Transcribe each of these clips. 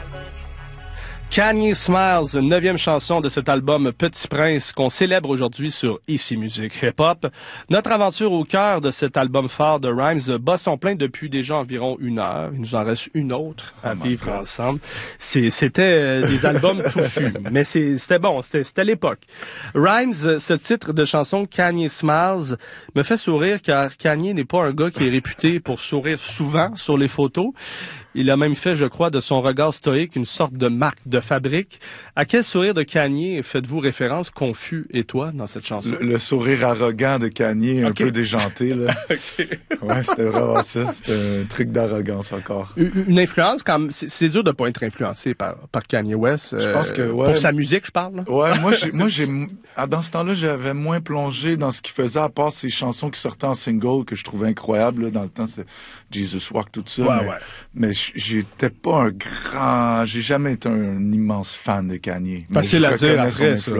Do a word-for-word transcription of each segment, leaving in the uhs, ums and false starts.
Kanye Smiles, neuvième chanson de cet album Petit Prince qu'on célèbre aujourd'hui sur Ici Musique Hip Hop. Notre aventure au cœur de cet album phare de Rhymes bat son plein depuis déjà environ une heure. Il nous en reste une autre à oh vivre ensemble. C'est, c'était euh, des albums touffus, mais c'est, c'était bon, c'était, c'était l'époque. Rhymes, ce titre de chanson Kanye Smiles me fait sourire car Kanye n'est pas un gars qui est réputé pour sourire souvent sur les photos. Il a même fait, je crois, de son regard stoïque une sorte de marque de fabrique. À quel sourire de Kanye faites-vous référence, Confus et toi, dans cette chanson? Le, le sourire arrogant de Kanye, un okay. peu déjanté, là. Okay. Ouais, c'était vraiment ça. C'était un truc d'arrogance encore. Une influence, quand même, c'est, c'est dur de pas être influencé par, par Kanye West. Je pense que, ouais. Pour sa musique, je parle, là. Ouais, moi, j'ai, moi, j'ai, dans ce temps-là, j'avais moins plongé dans ce qu'il faisait, à part ces chansons qui sortaient en single, que je trouvais incroyables, là, dans le temps, c'est Jesus Walk, tout ça. Ouais, mais, ouais. mais j'étais pas un grand, j'ai jamais été un immense fan de Kanye. Facile à dire après, ça.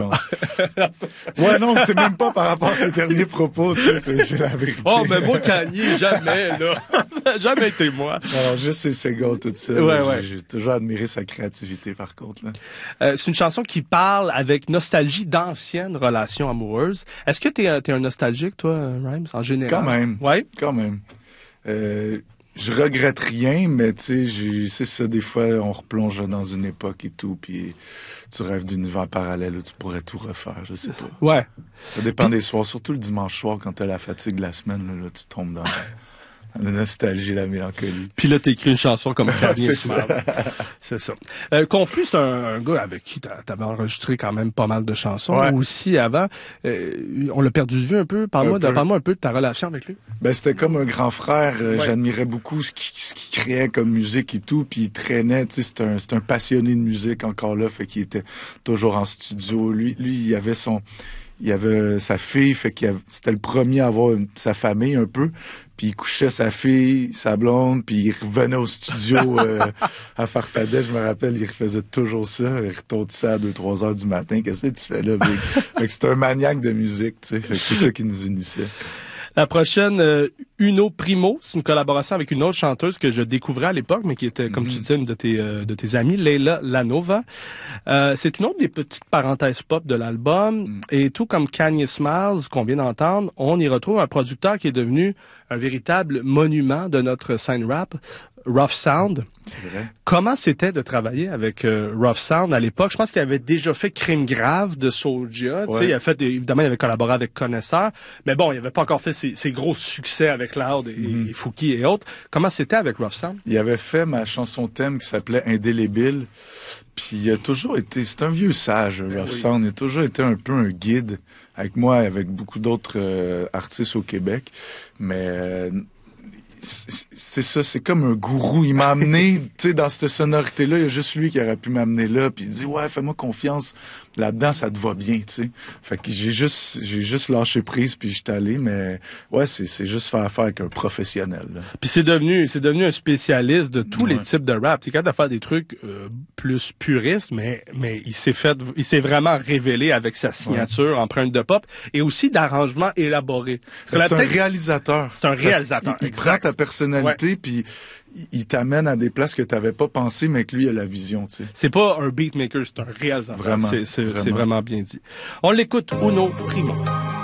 Ouais, non, c'est même pas par rapport à ses derniers propos, tu sais, c'est, c'est la vérité. Oh, mais moi, Kanye, jamais, là. Ça n'a jamais été moi. Alors, juste ses singles, tout ça. Ouais, là, ouais. J'ai, j'ai toujours admiré sa créativité, par contre, là. Euh, c'est une chanson qui parle avec nostalgie d'anciennes relations amoureuses. Est-ce que t'es, t'es un nostalgique, toi, Rhymes, en général? Quand même. Ouais? Quand même. Euh, je regrette rien, mais tu sais, j'ai, c'est ça, des fois, on replonge dans une époque et tout, puis tu rêves d'univers parallèle où tu pourrais tout refaire, je sais pas. Ouais. Ça dépend des soirs, surtout le dimanche soir, quand t'as la fatigue de la semaine, là, là tu tombes dans la nostalgie, la mélancolie. Puis là, t'écris une chanson comme Kanye c'est Smiles. C'est ça. Euh, Confus, c'est un, un gars avec qui t'a, t'avais enregistré quand même pas mal de chansons. Ouais. Aussi avant. Euh, on l'a perdu de vue un peu. Parle-moi, un de, peu. parle-moi un peu de ta relation avec lui. Ben, c'était comme un grand frère. Euh, ouais. J'admirais beaucoup ce qu'il, ce qu'il créait comme musique et tout. Puis il traînait, tu sais, c'est un, c'est un passionné de musique encore là. Fait qu'il était toujours en studio. Lui, lui, il avait son... Il avait sa fille, fait qu'il avait, c'était le premier à avoir une, sa famille un peu. Puis il couchait sa fille, sa blonde, puis il revenait au studio euh, à Farfadet. Je me rappelle, il faisait toujours ça. Il retournait à deux trois heures du matin. Qu'est-ce que tu fais là, Big? Fait que c'était un maniaque de musique, tu sais. Fait que c'est ça qui nous unissait. La prochaine, euh, Uno Primo, c'est une collaboration avec une autre chanteuse que je découvrais à l'époque, mais qui était, comme mm-hmm. tu disais, une de tes, euh, de tes amies, Leila Lanova. Euh, c'est une autre des petites parenthèses pop de l'album. Mm. Et tout comme Kanye Smiles, qu'on vient d'entendre, on y retrouve un producteur qui est devenu un véritable monument de notre scène rap, Rough Sound. C'est vrai. Comment c'était de travailler avec euh, Rough Sound à l'époque? Je pense qu'il avait déjà fait Crime Grave de Soulja. Ouais. Tu sais, il a fait, évidemment, il avait collaboré avec Connaisseur. Mais bon, il avait pas encore fait ses, ses gros succès avec Loud et, mm-hmm. et Fouki et autres. Comment c'était avec Rough Sound? Il avait fait ma chanson thème qui s'appelait Indélébile. Puis il a toujours été, c'est un vieux sage, Rough oui. Sound. Il a toujours été un peu un guide avec moi, avec beaucoup d'autres euh, artistes au Québec. Mais euh, c'est ça, c'est comme un gourou. Il m'a amené, tu sais, dans cette sonorité-là, il y a juste lui qui aurait pu m'amener là, puis il dit, ouais, fais-moi confiance, là-dedans, ça te va bien, tu sais. Fait que j'ai juste, j'ai juste lâché prise, puis j'étais allé, mais ouais, c'est, c'est juste faire affaire avec un professionnel, là. Puis c'est devenu, c'est devenu un spécialiste de tous ouais. les types de rap. Il est capable de faire des trucs euh, plus puristes, mais, mais il s'est fait, il s'est vraiment révélé avec sa signature ouais. empreinte de pop, et aussi d'arrangements élaborés. C'est un réalisateur. C'est un réalisateur, il, il prend ta personnalité, ouais. puis il t'amène à des places que tu n'avais pas pensé, mais que lui a la vision, tu sais. C'est pas un beatmaker, c'est un réalisateur. Vraiment. C'est, c'est, vraiment. c'est vraiment bien dit. On l'écoute, Uno Primo.